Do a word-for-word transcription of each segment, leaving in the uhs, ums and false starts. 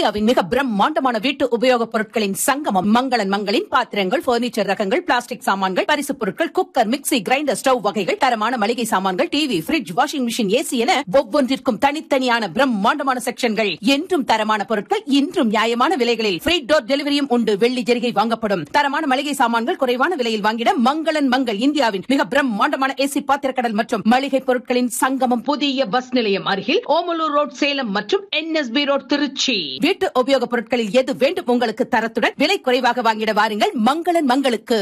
இந்தியாவின் மிக பிரம்மாண்டமான வீட்டு உபயோகப் பொருட்களின் சங்கமம் மங்களன் மங்களின் பாத்திரங்கள், பர்னிச்சர் ரகங்கள், பிளாஸ்டிக் சாமான்கள், பரிசுப் பொருட்கள், குக்கர், மிக்ஸி, கிரைண்டர், ஸ்டவ் வகைகள், தரமான மளிகை சாமான்கள், TV, fridge, washing machine, AC என ஒவ்வொன்றிற்கும் தனித்தனியான பிரம்மாண்டமான செக்ஷன்கள். என்றும் தரமான பொருட்கள், இன்றும் நியாயமான விலைகளில் ஃப்ரீ டோர் டெலிவரியும் உண்டு. வெள்ளி ஜெரிகை வாங்கப்படும். தரமான மளிகை சாமான்கள் குறைவான விலையில் வாங்கிட மங்களன் மங்கள் இந்தியாவின் மிக பிரம்மாண்டமான ஏசி பாத்திரக்கடல் மற்றும் மளிகை பொருட்களின் சங்கமம். புதிய பஸ் நிலையம் அருகில் ஓமலூர் ரோட் சேலம் மற்றும் என்எஸ்பி ரோட் திருச்சி. வீட்டு உபயோகப் பொருட்களில் எது வேண்டும் உங்களுக்கு தரத்துடன் விலை குறைவாக வாங்கிட வாருங்கள் மங்களன் மங்களுக்கு.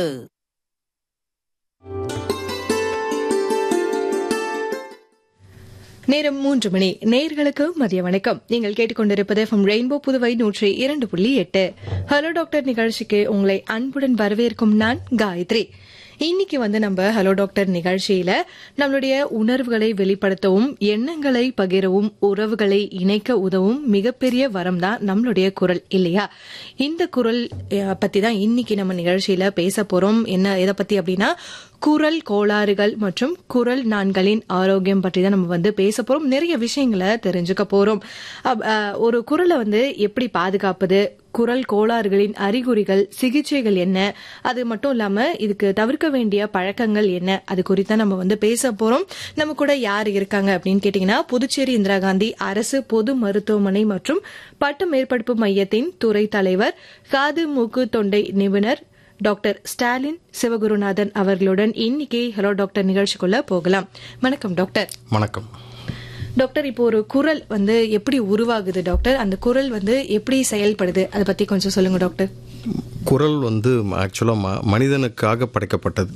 நேரம் மூன்று மணி. நேயர்களுக்கு மதிய வணக்கம். நீங்கள் கேட்டுக்கொண்டிருப்பது எஃப்எம் ரெயின்போ புதுவை நூற்றி இரண்டு புள்ளி எட்டு. ஹலோ டாக்டர் நிகழ்ச்சிக்கு உங்களை அன்புடன் வரவேற்கும் நான் காயத்ரி. இன்னைக்கு வந்து நம்ம ஹலோ டாக்டர் நிகழ்ச்சியில நம்மளுடைய உணர்வுகளை வெளிப்படுத்தவும், எண்ணங்களை பகிரவும், உறவுகளை இணைக்க உதவும் மிகப்பெரிய வரம் தான் நம்மளுடைய குரல் இல்லையா? இந்த குரல் பத்தி தான் இன்னைக்கு நம்ம நிகழ்ச்சியில பேச போறோம். என்ன எதை பத்தி அப்படின்னா, குரல் கோளாறுகள் மற்றும் குரல் நாண்களின் ஆரோக்கியம் பற்றி தான் நம்ம வந்து பேச போறோம். நிறைய விஷயங்களை தெரிஞ்சுக்க போறோம். ஒரு குரலை வந்து எப்படி பாதுகாப்பது, குரல் கோளாறுகளின் அறிகுறிகள், சிகிச்சைகள் என்ன, அது மட்டும் இல்லாம இதுக்கு தவிர்க்க வேண்டிய பழக்கங்கள் என்ன, அது குறித்து நம்ம வந்து பேச போறோம். நம்ம கூட யார் இருக்காங்க அப்படின்னு கேட்டீங்கன்னா, புதுச்சேரி இந்திரா காந்தி அரசு பொது மருத்துவமனை மற்றும் பட்ட மேற்படிப்பு மையத்தின் துறை தலைவர், காது மூக்கு தொண்டை நிபுணர் டாக்டர் ஸ்டாலின் சிவகுருநாதன் அவர்களுடன் இன்னைக்கு ஹலோ டாக்டர் நிகழ்ச்சிக்குள்ள போகலாம். வணக்கம் டாக்டர். வணக்கம் டாக்டர். இப்போ ஒரு குரல் வந்து எப்படி உருவாகுது டாக்டர்? அந்த குரல் வந்து எப்படி செயல்படுது, அதை பத்தி கொஞ்சம் சொல்லுங்க டாக்டர். குரல் வந்து ஆக்சுவலா மனிதனுக்காக படைக்கப்பட்டது.